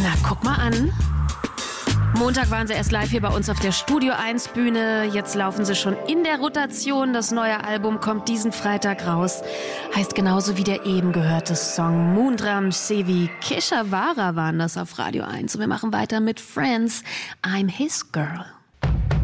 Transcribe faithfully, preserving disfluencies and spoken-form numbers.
Na, guck mal an. Montag waren sie erst live hier bei uns auf der Studio eins Bühne. Jetzt laufen sie schon in der Rotation. Das neue Album kommt diesen Freitag raus. Heißt genauso wie der eben gehörte Song Moondrum Sevi Keshavara waren das auf Radio eins. Und wir machen weiter mit Friends. I'm His Girl.